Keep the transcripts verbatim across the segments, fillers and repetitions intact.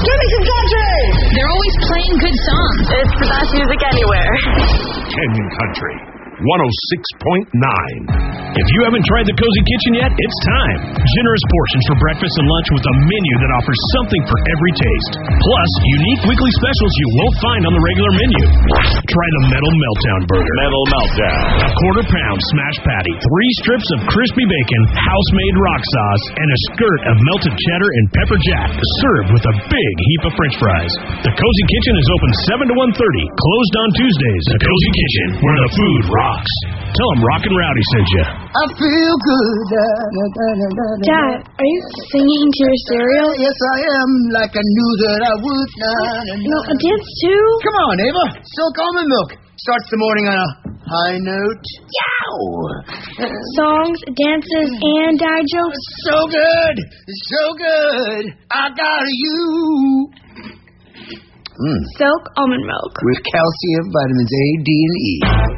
Give me some country! They're always playing good songs. It's the best music anywhere. Canyon Country one oh six point nine. If you haven't tried the Cozy Kitchen yet, it's time. Generous portions for breakfast and lunch with a menu that offers something for every taste. Plus, unique weekly specials you won't find on the regular menu. Try the Metal Meltdown Burger. Metal Meltdown. A quarter pound smashed patty, three strips of crispy bacon, house-made rock sauce, and a skirt of melted cheddar and pepper jack, served with a big heap of french fries. The Cozy Kitchen is open seven to one thirty, closed on Tuesdays. The Cozy Kitchen, where the food rocks. Tell them Rock and Rowdy sent you. I feel good. Dad, are you singing to your cereal? Yes, I am, like I knew that I would. No, a dance too? Come on, Ava. Silk almond milk. Starts the morning on a high note. Yow! Songs, dances, and dad jokes. So good. So good. I got you. Mm. Silk almond milk. With calcium, vitamins A, D, and E.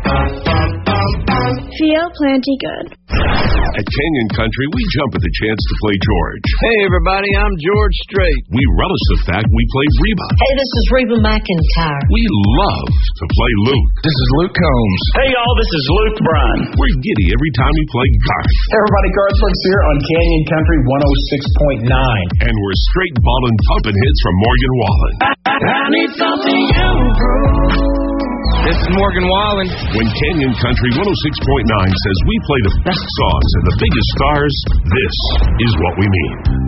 Feel plenty good. At Canyon Country, we jump at the chance to play George. Hey, everybody, I'm George Strait. We relish the fact we play Reba. Hey, this is Reba McEntire. We love to play Luke. This is Luke Combs. Hey, y'all, this is Luke Bryan. We're giddy every time we play Garth. Hey, everybody, Garth Brooks here on Canyon Country one oh six point nine. And we're straight ballin' pumping hits from Morgan Wallen. I need something you prove. This is Morgan Wallen. When Canyon Country one oh six point nine says we play the best songs and the biggest stars, this is what we mean.